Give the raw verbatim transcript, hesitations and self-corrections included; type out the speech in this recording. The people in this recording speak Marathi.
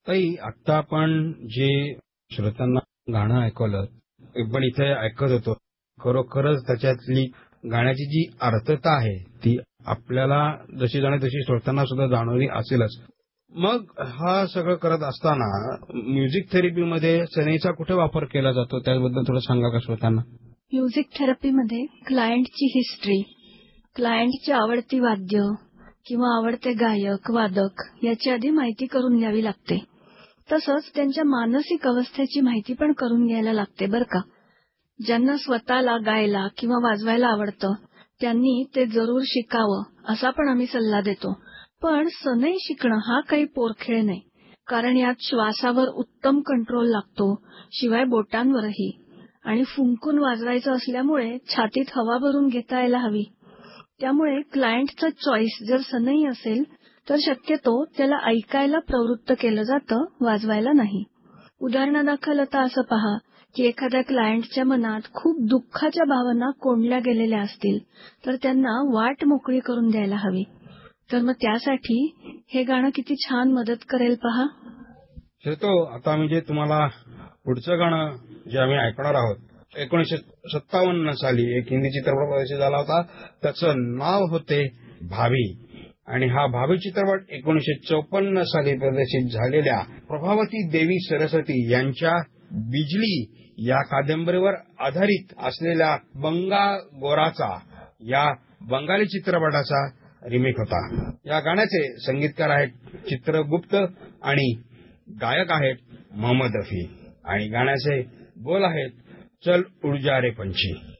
ताई, आता आपण जे श्रोत्यांना गाणं ऐकवलं, ते पण इथे ऐकत होतो. खरोखरच त्याच्यातली गाण्याची जी अर्थता आहे, ती आपल्याला जशी जाणे तशी श्रोत्यांना सुद्धा जाणवली असेलच. मग हा सगळं करत असताना म्युझिक थेरपीमध्ये सनईचा कुठे वापर केला जातो, त्याबद्दल थोडं सांगा का श्रोत्यांना? म्युझिक थेरपीमध्ये क्लायंटची हिस्ट्री, क्लायंटची आवडती वाद्य किंवा आवडते गायक, वादक याची आधी माहिती करून घ्यावी लागते. तसंच त्यांच्या मानसिक अवस्थेची माहिती पण करून घ्यायला लागते बरं का. ज्यांना स्वतःला गायला किंवा वाजवायला आवडतं त्यांनी ते जरूर शिकावं असा पण आम्ही सल्ला देतो. पण सनई शिकणं हा काही पोरखेळ नाही, कारण यात श्वासावर उत्तम कंट्रोल लागतो, शिवाय बोटांवरही. आणि फुंकून वाजवायचं असल्यामुळे छातीत हवा भरून घेता यायला हवी. त्यामुळे क्लायंटचं चॉईस जर सनई असेल तर शक्यतो त्याला ऐकायला प्रवृत्त केलं जातं, वाजवायला नाही. उदाहरणादाखल आता असं पहा की एखाद्या क्लायंटच्या मनात खूप दुःखाच्या भावना कोंडल्या गेलेल्या असतील तर त्यांना वाट मोकळी करून द्यायला हवी. तर मग त्यासाठी हे गाणं किती छान मदत करेल पहा. श्रोतो, आता म्हणजे तुम्हाला पुढचं गाणं जे आम्ही ऐकणार आहोत, एकोणीसशे सत्तावन्न साली एक हिंदी चित्रपट प्रदर्शित झाला होता. त्याचं नाव होते भाभी. आणि हा भाभी चित्रपट एकोणीसशे चौपन्न साली प्रदर्शित झालेल्या प्रभावती देवी सरस्वती यांच्या बिजली या कादंबरीवर आधारित असलेल्या बंगा गोराचा या बंगाली चित्रपटाचा रिमेक होता. या गाण्याचे संगीतकार आहेत चित्रगुप्त आणि गायक आहेत मोहम्मद रफी. आणि गाण्याचे बोल आहेत चल उड़ जा रे पंछी.